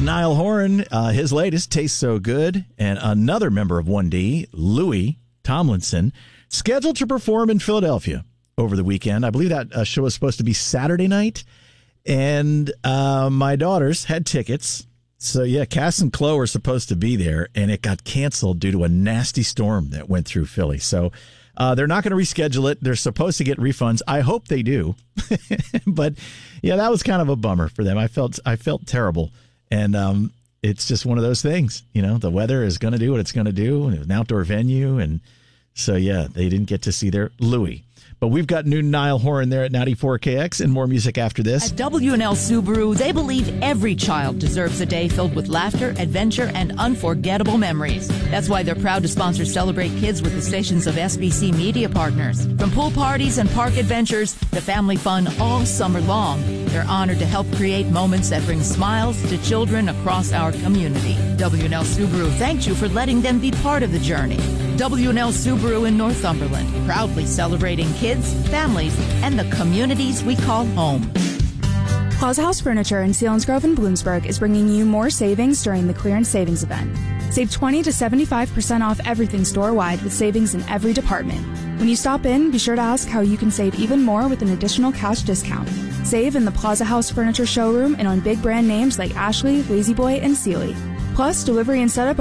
Niall Horan, his latest, Tastes So Good, and another member of 1D, Louis Tomlinson, scheduled to perform in Philadelphia over the weekend. I believe that show was supposed to be Saturday night, and my daughters had tickets. So, yeah, Cass and Chloe were supposed to be there, and it got canceled due to a nasty storm that went through Philly. So they're not going to reschedule it. They're supposed to get refunds. I hope they do. But, yeah, that was kind of a bummer for them. I felt terrible. And it's just one of those things. You know, the weather is going to do what it's going to do. And it was an outdoor venue. And so, yeah, they didn't get to see their Louis. But we've got new Niall Horan there at 94KX and more music after this. At W&L Subaru, they believe every child deserves a day filled with laughter, adventure, and unforgettable memories. That's why they're proud to sponsor Celebrate Kids with the stations of SBC Media Partners. From pool parties and park adventures to family fun all summer long, they're honored to help create moments that bring smiles to children across our community. W&L Subaru thanks you for letting them be part of the journey. W&L Subaru in Northumberland, proudly celebrating kids, families, and the communities we call home. Plaza House Furniture in Selinsgrove and Bloomsburg is bringing you more savings during the clearance savings event. Save 20 to 75% off everything store-wide with savings in every department. When you stop in, be sure to ask how you can save even more with an additional cash discount. Save in the Plaza House Furniture showroom and on big brand names like Ashley, La-Z-Boy, and Sealy. Plus, delivery and setup